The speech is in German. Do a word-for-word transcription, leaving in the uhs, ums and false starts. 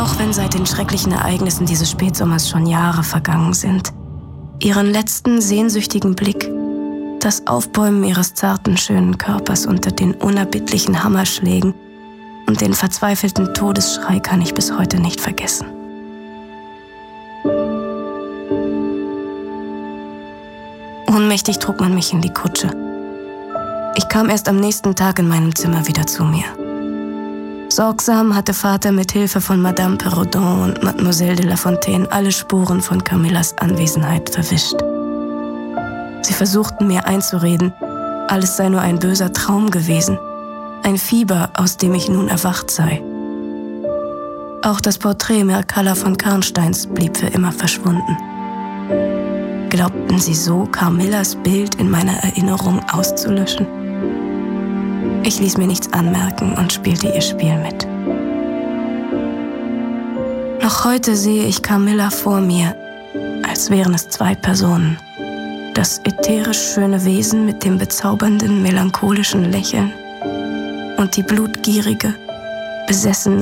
Auch wenn seit den schrecklichen Ereignissen dieses Spätsommers schon Jahre vergangen sind, ihren letzten sehnsüchtigen Blick, das Aufbäumen ihres zarten, schönen Körpers unter den unerbittlichen Hammerschlägen und den verzweifelten Todesschrei kann ich bis heute nicht vergessen. Ohnmächtig trug man mich in die Kutsche. Ich kam erst am nächsten Tag in meinem Zimmer wieder zu mir. Sorgsam hatte Vater mit Hilfe von Madame Perrodon und Mademoiselle de La Fontaine alle Spuren von Camillas Anwesenheit verwischt. Sie versuchten mir einzureden, alles sei nur ein böser Traum gewesen, ein Fieber, aus dem ich nun erwacht sei. Auch das Porträt Mircalla von Karnsteins blieb für immer verschwunden. Glaubten sie so, Camillas Bild in meiner Erinnerung auszulöschen? Ich ließ mir nichts anmerken und spielte ihr Spiel mit. Noch heute sehe ich Camilla vor mir, als wären es zwei Personen. Das ätherisch schöne Wesen mit dem bezaubernden, melancholischen Lächeln und die blutgierige, besessene